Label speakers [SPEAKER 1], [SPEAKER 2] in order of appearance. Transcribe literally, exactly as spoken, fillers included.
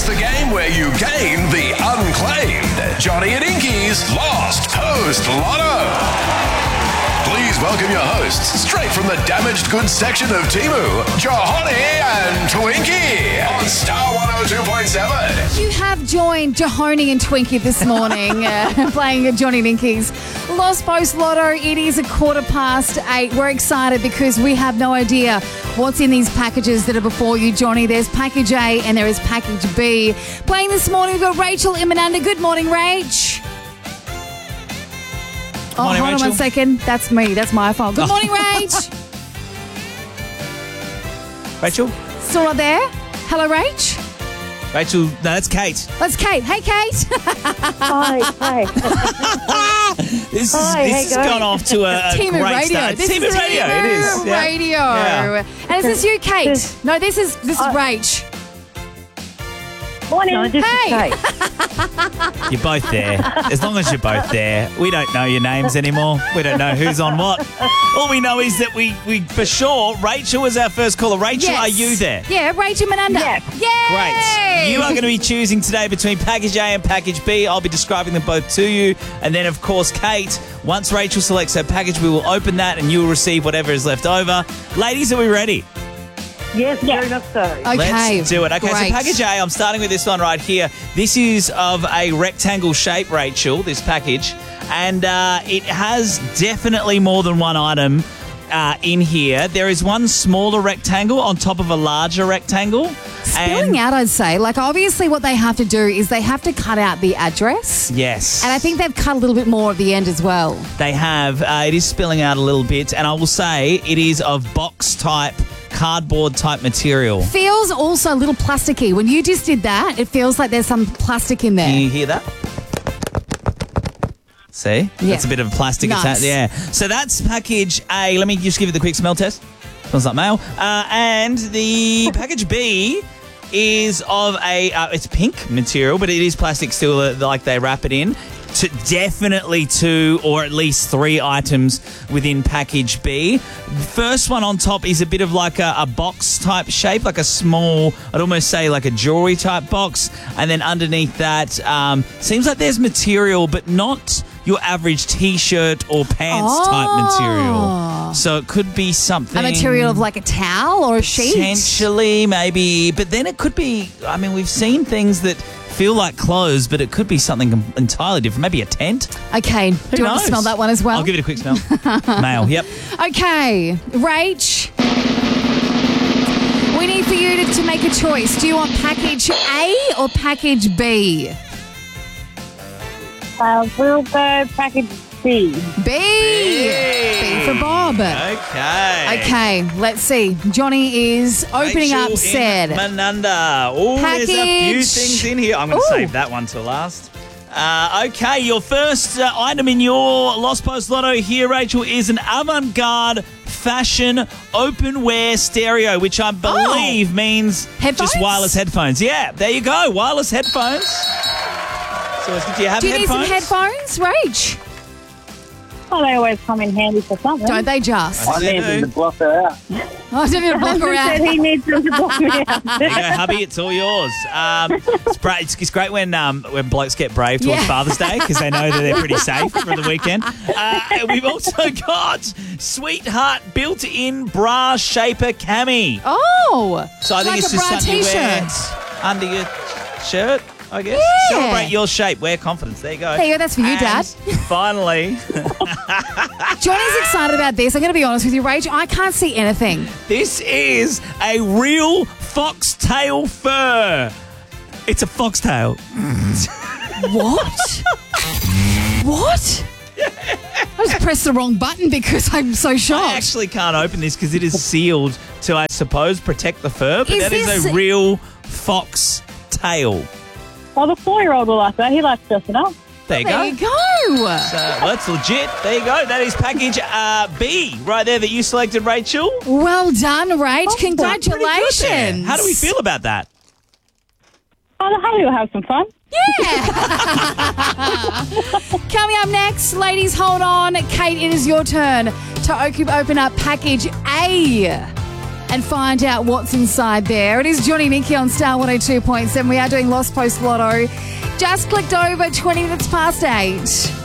[SPEAKER 1] It's the game where you gain the unclaimed Johnny and Inky's Lost Post Lotto. Please welcome your hosts, straight from the damaged goods section of Temu, Johnny and Twinkie on Star one oh two point seven.
[SPEAKER 2] You have joined Jahoni and Twinkie this morning uh, playing Johnny and Inky's Lost Post Lotto. It is a quarter past eight. We're excited because we have no idea what's in these packages that are before you, Johnny. There's package A and there is package B. Playing this morning, we've got Rachel Imananda. Good morning, Rach. Oh,
[SPEAKER 3] morning,
[SPEAKER 2] hold
[SPEAKER 3] Rachel.
[SPEAKER 2] on one second. That's me. That's my fault. Good morning, Rach.
[SPEAKER 3] Rachel?
[SPEAKER 2] Still not there? Hello, Rach.
[SPEAKER 3] Rachel, no, that's Kate.
[SPEAKER 2] That's Kate. Hey, Kate.
[SPEAKER 4] Hi, hi.
[SPEAKER 3] This,
[SPEAKER 4] Hi,
[SPEAKER 3] is,
[SPEAKER 4] how
[SPEAKER 3] this
[SPEAKER 4] you
[SPEAKER 3] has
[SPEAKER 4] going?
[SPEAKER 3] gone off to a, a
[SPEAKER 2] Team of
[SPEAKER 3] great
[SPEAKER 2] Radio.
[SPEAKER 3] start.
[SPEAKER 2] This
[SPEAKER 3] Team
[SPEAKER 2] is
[SPEAKER 3] of Radio,
[SPEAKER 2] Team
[SPEAKER 3] it is.
[SPEAKER 2] of
[SPEAKER 3] Yeah.
[SPEAKER 2] Radio.
[SPEAKER 3] Yeah.
[SPEAKER 2] And is this you, Kate?
[SPEAKER 4] This-
[SPEAKER 2] No, this is this is
[SPEAKER 4] Uh,
[SPEAKER 2] Rach.
[SPEAKER 4] Morning. No, this
[SPEAKER 2] Hey.
[SPEAKER 4] is Kate.
[SPEAKER 3] You're both there. As long as you're both there. We don't know your names anymore. We don't know who's on what. All we know is that we, we for sure, Rachel was our first caller. Rachel,
[SPEAKER 2] Yes.
[SPEAKER 3] are you there?
[SPEAKER 2] Yeah, Rachel Mananda.
[SPEAKER 4] Yes.
[SPEAKER 2] Yay!
[SPEAKER 3] Great. You are going to be choosing today between package A and package B. I'll be describing them both to you. And then, of course, Kate, once Rachel selects her package, we will open that and you will receive whatever is left over. Ladies, are we ready?
[SPEAKER 4] Yes, very much so.
[SPEAKER 2] Okay.
[SPEAKER 3] Let's do it. Okay,
[SPEAKER 2] Great.
[SPEAKER 3] so package A, I'm starting with this one right here. This is of a rectangle shape, Rachel, this package. And uh, it has definitely more than one item uh, in here. There is one smaller rectangle on top of a larger rectangle.
[SPEAKER 2] Spilling
[SPEAKER 3] and
[SPEAKER 2] out, I'd say. Like, obviously what they have to do is they have to cut out the address.
[SPEAKER 3] Yes.
[SPEAKER 2] And I think they've cut a little bit more at the end as well.
[SPEAKER 3] They have. Uh, it is spilling out a little bit. And I will say it is of box type, cardboard type material.
[SPEAKER 2] Feels also a little plasticky. When you just did that, it feels like there's some plastic in there.
[SPEAKER 3] Can you hear that? See?
[SPEAKER 2] Yeah.
[SPEAKER 3] That's a bit of plastic
[SPEAKER 2] Nice.
[SPEAKER 3] attached. Yeah. So that's package A. Let me just give you the quick smell test. Smells like mail. Uh, and the package B is of a, uh, it's pink material, but it is plastic still, uh, like they wrap it in. To definitely two or at least three items within package B. First one on top is a bit of like a, a box type shape, like a small, I'd almost say like a jewelry type box. And then underneath that, um, seems like there's material, but not your average t-shirt or pants
[SPEAKER 2] Oh.
[SPEAKER 3] type material. So it could be something.
[SPEAKER 2] A material of like a towel or a sheet.
[SPEAKER 3] Potentially, maybe. But then it could be, I mean, we've seen things that feel like clothes, but it could be something entirely different. Maybe a tent.
[SPEAKER 2] Okay. Do you want
[SPEAKER 3] knows?
[SPEAKER 2] to smell that one as well?
[SPEAKER 3] I'll give it a quick smell. Mail, yep.
[SPEAKER 2] Okay, Rach, we need for you to, to make a choice. Do you want package A or package B?
[SPEAKER 4] Uh, we'll go package B.
[SPEAKER 2] B. B for Bob.
[SPEAKER 3] Okay.
[SPEAKER 2] Okay, let's see. Johnny is opening
[SPEAKER 3] Rachel
[SPEAKER 2] up
[SPEAKER 3] in
[SPEAKER 2] said.
[SPEAKER 3] Mananda. Oh, there's a few
[SPEAKER 2] Package.
[SPEAKER 3] things in here. I'm going to
[SPEAKER 2] Ooh.
[SPEAKER 3] save that one till last. Uh, okay, your first uh, item in your Lost Post Lotto here, Rachel, is an avant-garde fashion open-wear stereo, which I believe means
[SPEAKER 2] Headphones?
[SPEAKER 3] just wireless headphones. Yeah, there you go, wireless headphones. So do you have
[SPEAKER 2] Do you
[SPEAKER 3] headphones?
[SPEAKER 2] need some headphones, Rach?
[SPEAKER 4] Well, they always come in handy for something.
[SPEAKER 2] Don't they just?
[SPEAKER 3] I
[SPEAKER 4] I need
[SPEAKER 3] do.
[SPEAKER 4] them to block her out.
[SPEAKER 2] I didn't even block her
[SPEAKER 4] said
[SPEAKER 2] out.
[SPEAKER 4] he needs them to block me out.
[SPEAKER 3] There you go, hubby. It's all yours. Um, it's, bra- it's, it's great when um, when blokes get brave towards
[SPEAKER 2] Yeah.
[SPEAKER 3] Father's Day because they know that they're pretty safe for the weekend. Uh, we've also got Sweetheart built-in bra shaper cami.
[SPEAKER 2] Oh,
[SPEAKER 3] So I think
[SPEAKER 2] like
[SPEAKER 3] it's
[SPEAKER 2] a
[SPEAKER 3] just
[SPEAKER 2] bra
[SPEAKER 3] something you wear
[SPEAKER 2] t-shirt.
[SPEAKER 3] under your shirt, I guess.
[SPEAKER 2] Yeah.
[SPEAKER 3] Celebrate your shape. Wear confidence. There you go.
[SPEAKER 2] There you go, that's for you,
[SPEAKER 3] And
[SPEAKER 2] Dad.
[SPEAKER 3] Finally,
[SPEAKER 2] Johnny's excited about this. I'm going to be honest with you, Rach. I can't see anything.
[SPEAKER 3] this is a real foxtail fur. It's a foxtail.
[SPEAKER 2] What? What? I just pressed the wrong button because I'm so
[SPEAKER 3] I
[SPEAKER 2] shocked.
[SPEAKER 3] actually can't open this because it is sealed to, I suppose, protect the fur. But
[SPEAKER 2] Is
[SPEAKER 3] that is
[SPEAKER 2] this-
[SPEAKER 3] a real fox tail.
[SPEAKER 4] Well, the four-year-old will like that. He likes dressing up.
[SPEAKER 3] There you
[SPEAKER 2] There
[SPEAKER 3] go.
[SPEAKER 2] you go.
[SPEAKER 3] So, well, that's legit. There you go. That is package uh, B right there that you selected, Rachel.
[SPEAKER 2] Well done, Rach.
[SPEAKER 4] Oh,
[SPEAKER 3] Pretty good there.
[SPEAKER 2] Congratulations.
[SPEAKER 3] How do we feel about that?
[SPEAKER 4] Oh, the hubby will have some fun.
[SPEAKER 2] Yeah. Coming up next, ladies, hold on. Kate, it is your turn to open up package A. and find out what's inside there. It is Johnny and Nikki on Star one oh two point seven. We are doing Lost Post Lotto. Just clicked over twenty minutes past eight.